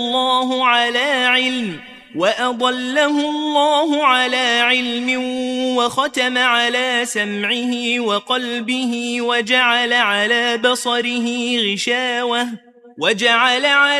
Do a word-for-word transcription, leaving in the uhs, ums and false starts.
الله على علم وأضله الله على علم وختم على سمعه وقلبه وجعل على بصره غشاوة وجعل على